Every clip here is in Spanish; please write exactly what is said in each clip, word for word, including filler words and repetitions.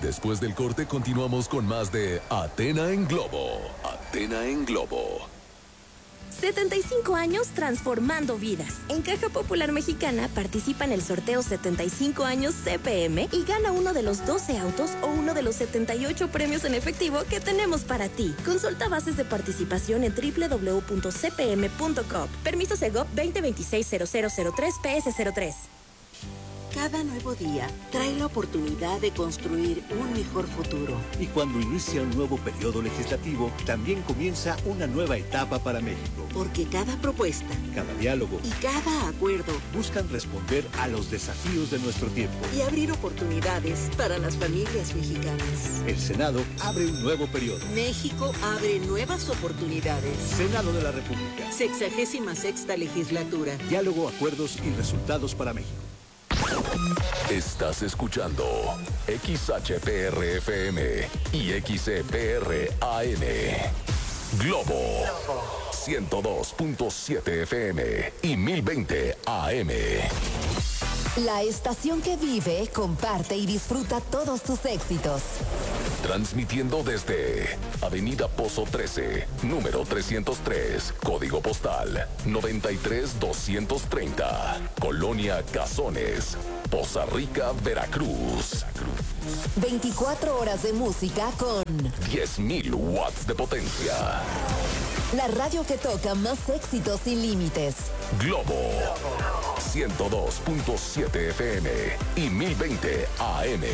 Después del corte continuamos con más de Athena en Globo. Athena en Globo. setenta y cinco años transformando vidas. En Caja Popular Mexicana participa en el sorteo setenta y cinco años C P M y gana uno de los doce autos o uno de los setenta y ocho premios en efectivo que tenemos para ti. Consulta bases de participación en doble u doble u doble u punto c p m punto com. Permiso Segov veinte veintiséis cero cero cero tres P S cero tres. Cada nuevo día trae la oportunidad de construir un mejor futuro. Y cuando inicia un nuevo periodo legislativo, también comienza una nueva etapa para México. Porque cada propuesta, cada diálogo y cada acuerdo buscan responder a los desafíos de nuestro tiempo y abrir oportunidades para las familias mexicanas. El Senado abre un nuevo periodo. México abre nuevas oportunidades. Senado de la República. Sexagésima sexta legislatura. Diálogo, acuerdos y resultados para México. Estás escuchando X H P R F M y X E P R A M. Globo ciento dos punto siete F M y mil veinte A M. La estación que vive, comparte y disfruta todos tus éxitos. Transmitiendo desde Avenida Pozo trece, número trescientos tres, código postal noventa y tres doscientos treinta, Colonia Cazones, Poza Rica, Veracruz. veinticuatro horas de música con diez mil watts de potencia. La radio que toca más éxitos sin límites. Globo ciento dos punto siete F M y mil veinte A M.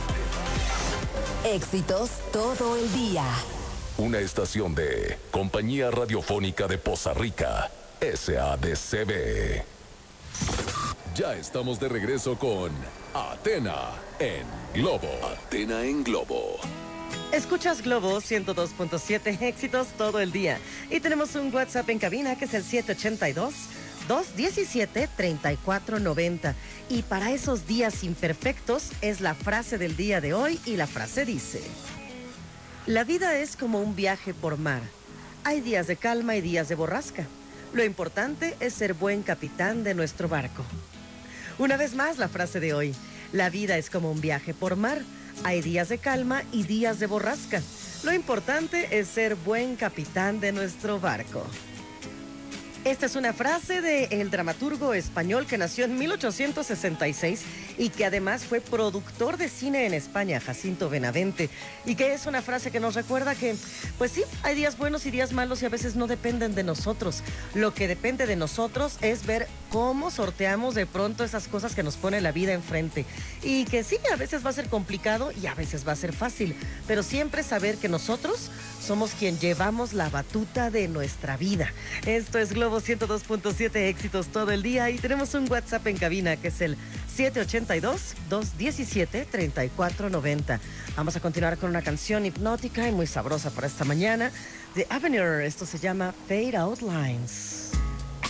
Éxitos todo el día. Una estación de Compañía Radiofónica de Poza Rica, S A D C B. Ya estamos de regreso con Athena en Globo. Athena en Globo. Escuchas Globo ciento dos punto siete, éxitos todo el día. Y tenemos un WhatsApp en cabina que es el siete ochenta y dos, dos diecisiete, treinta y cuatro noventa. Y para esos días imperfectos es la frase del día de hoy y la frase dice: la vida es como un viaje por mar. Hay días de calma y días de borrasca. Lo importante es ser buen capitán de nuestro barco. Una vez más la frase de hoy: la vida es como un viaje por mar. Hay días de calma y días de borrasca. Lo importante es ser buen capitán de nuestro barco. Esta es una frase del dramaturgo español que nació en mil ochocientos sesenta y seis y que además fue productor de cine en España, Jacinto Benavente, y que es una frase que nos recuerda que, pues sí, hay días buenos y días malos y a veces no dependen de nosotros. Lo que depende de nosotros es ver cómo sorteamos de pronto esas cosas que nos pone la vida enfrente. Y que sí, a veces va a ser complicado y a veces va a ser fácil, pero siempre saber que nosotros somos quien llevamos la batuta de nuestra vida. Esto es Globo ciento dos punto siete, éxitos todo el día, y tenemos un WhatsApp en cabina que es el siete ochenta y dos, dos diecisiete, treinta y cuatro noventa. Vamos a continuar con una canción hipnótica y muy sabrosa para esta mañana de Avenue. Esto se llama Fade Out Lines.